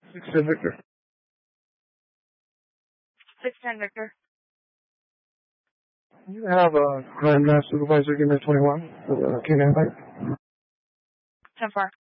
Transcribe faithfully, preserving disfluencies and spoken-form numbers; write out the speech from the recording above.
six ten Victor. six ten Victor. You have a crime mass supervisor, give me a twenty-one for the K nine fight. ten four.